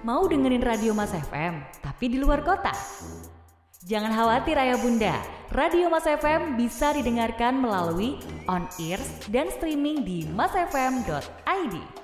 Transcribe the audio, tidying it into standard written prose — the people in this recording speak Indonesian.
Mau dengerin Radio Mas FM, tapi di luar kota? Jangan khawatir ayah bunda, Radio Mas FM bisa didengarkan melalui on-ears dan streaming di masfm.id.